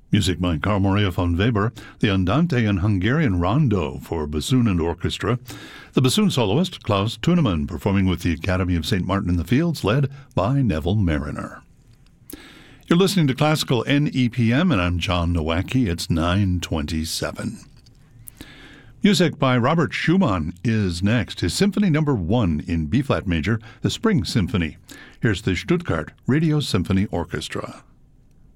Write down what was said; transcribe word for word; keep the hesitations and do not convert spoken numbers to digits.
Music by Carl Maria von Weber, the Andante and Hungarian Rondo for bassoon and orchestra. The bassoon soloist, Klaus Tunemann, performing with the Academy of Saint Martin in the Fields, led by Neville Mariner. You're listening to Classical N E P M, and I'm John Nowacki. It's nine twenty-seven. Music by Robert Schumann is next. His Symphony Number One in B-flat major, the Spring Symphony. Here's the Stuttgart Radio Symphony Orchestra.